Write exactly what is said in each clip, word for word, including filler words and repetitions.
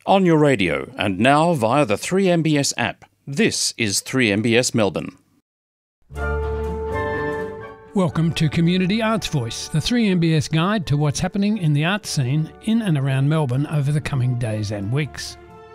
on your radio and now via the three M B S app. This is three M B S Melbourne. Welcome to Community Arts Voice, the three M B S guide to what's happening in the arts scene in and around Melbourne over the coming days and weeks.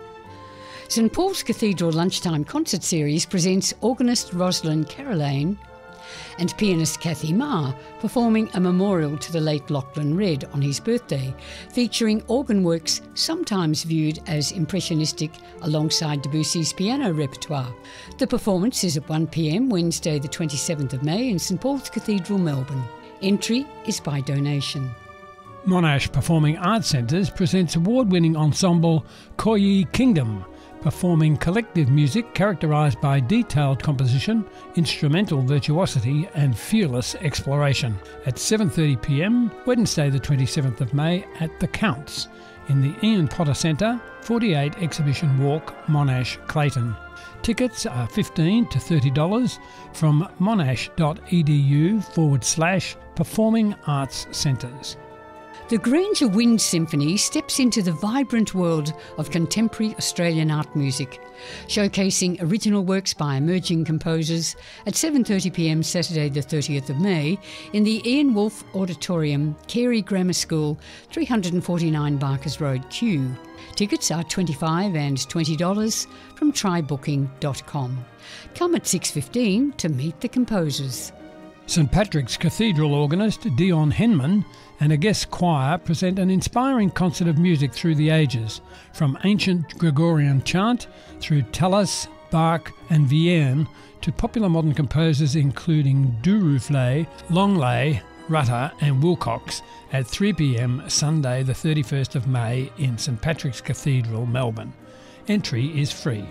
St Paul's Cathedral Lunchtime Concert Series presents organist Rosalind Caroline and pianist Kathy Ma performing a memorial to the late Lachlan Red on his birthday, featuring organ works sometimes viewed as impressionistic alongside Debussy's piano repertoire. The performance is at one p m Wednesday the twenty-seventh of May in St Paul's Cathedral, Melbourne. Entry is by donation. Monash Performing Arts Centres presents award-winning ensemble Koyi Kingdom, performing collective music characterised by detailed composition, instrumental virtuosity and fearless exploration at seven thirty p m Wednesday the twenty-seventh of May at The Counts in the Ian Potter Centre, forty-eight Exhibition Walk, Monash, Clayton. Tickets are fifteen to thirty dollars from monash.edu forward slash performing arts centres. The Granger Wind Symphony steps into the vibrant world of contemporary Australian art music, showcasing original works by emerging composers at seven thirty p m Saturday the thirtieth of May in the Ian Wolfe Auditorium, Carey Grammar School, three forty-nine Barkers Road, Kew. Tickets are twenty-five dollars and twenty dollars from try booking dot com. Come at six fifteen to meet the composers. St Patrick's Cathedral organist Dion Henman and a guest choir present an inspiring concert of music through the ages, from ancient Gregorian chant through Tallis, Bach and Vierne to popular modern composers including Duruflé, Longley, Rutter and Wilcox at three p m Sunday the thirty-first of May in St Patrick's Cathedral, Melbourne. Entry is free.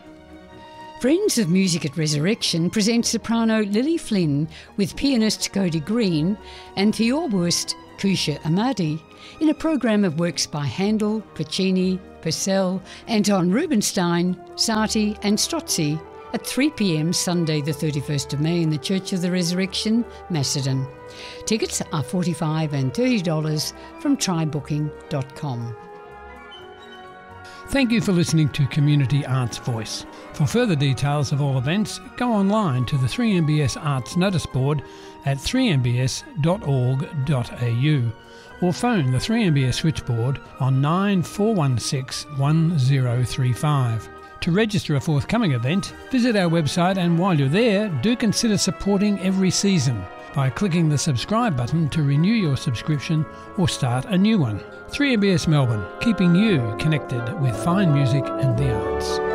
Friends of Music at Resurrection present soprano Lily Flynn with pianist Cody Green and theorboist Kusha Amadi in a program of works by Handel, Puccini, Purcell, Anton Rubinstein, Satie and Strozzi at three p m Sunday the thirty-first of May in the Church of the Resurrection, Macedon. Tickets are forty-five dollars and thirty dollars from try booking dot com. Thank you for listening to Community Arts Voice. For further details of all events, go online to the three M B S Arts Notice Board at three m b s dot org dot a u or phone the three M B S switchboard on nine four one six one zero three five. To register a forthcoming event, visit our website, and while you're there, do consider supporting every season by clicking the subscribe button to renew your subscription or start a new one. three M B S Melbourne, keeping you connected with fine music and the arts.